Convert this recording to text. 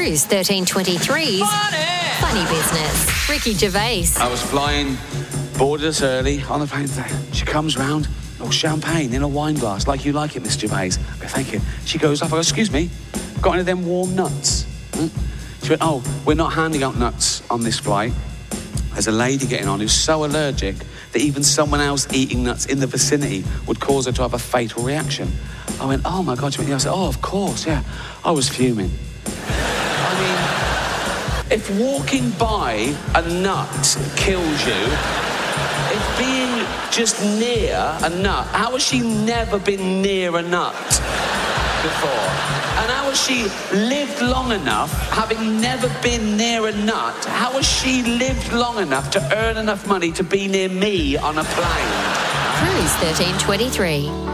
Cruise 1323's Funny Business. Ricky Gervais. I was flying, boarded us early on the plane today. She comes round, all champagne in a wine glass, like you like it, Miss Gervais. Okay, thank you. She goes up, I go, excuse me, got any of them warm nuts? She went, oh, we're not handing out nuts on this flight. There's a lady getting on who's so allergic that even someone else eating nuts in the vicinity would cause her to have a fatal reaction. I went, oh my God. She went, yeah. I said, oh, of course, yeah. I was fuming. I mean, if walking by a nut kills you, if being just near a nut, how has she never been near a nut before? And how has she lived long enough, having never been near a nut, how has she lived long enough to earn enough money to be near me on a plane? Cruise 1323.